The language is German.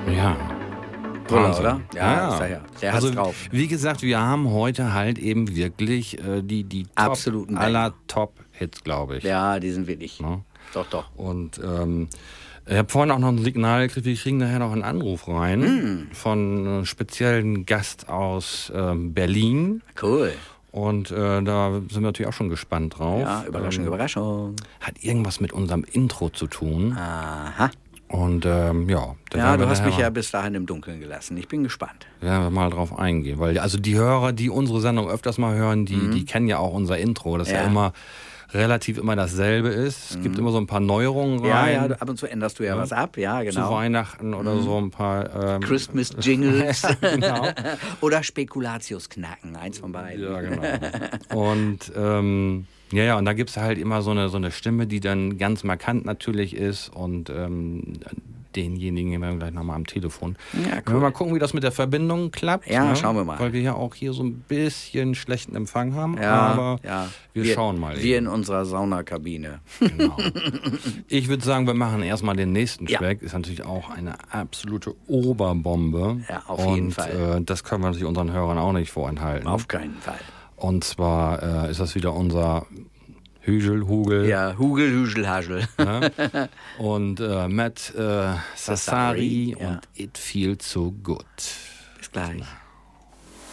Ja. Brüller, oder? Ja. Ist ja. Der hat's drauf. Wie gesagt, wir haben heute halt eben wirklich die Top Absoluten aller Top-Hits, glaube ich. Ja, die sind wirklich. Ne? Doch. Und ich habe vorhin auch noch ein Signal gekriegt, wir kriegen nachher noch einen Anruf rein von einem speziellen Gast aus Berlin. Cool. Und da sind wir natürlich auch schon gespannt drauf. Ja, Überraschung. Hat irgendwas mit unserem Intro zu tun. Aha. Und Ja, du hast mich ja bis dahin im Dunkeln gelassen. Ich bin gespannt. Werden wir mal drauf eingehen. Weil also die Hörer, die unsere Sendung öfters mal hören, die kennen ja auch unser Intro. Das ja immer relativ immer dasselbe ist. Es gibt immer so ein paar Neuerungen rein. Ja, ab und zu änderst du ja was ab. Ja, genau. Zu Weihnachten oder so ein paar... Christmas-Jingles. Genau. Oder Spekulatiusknacken. Eins von beiden. Ja, genau. Und... Ja, und da gibt es halt immer so eine Stimme, die dann ganz markant natürlich ist und denjenigen haben wir gleich nochmal am Telefon. Ja, cool. Wir mal gucken, wie das mit der Verbindung klappt. Ja, schauen wir mal. Weil wir ja auch hier so ein bisschen schlechten Empfang haben, Ja, aber ja. wir schauen mal. Wir in unserer Saunakabine. Genau. Ich würde sagen, wir machen erstmal den nächsten Track. Ist natürlich auch eine absolute Oberbombe. Ja, auf jeden Fall. Und das können wir natürlich unseren Hörern auch nicht vorenthalten. Auf keinen Fall. Und zwar ist das wieder unser Hugel. Ja, Hugel, Hagel. Ne? Und Matt Sassari ja. und It Feels So Good. Bis gleich.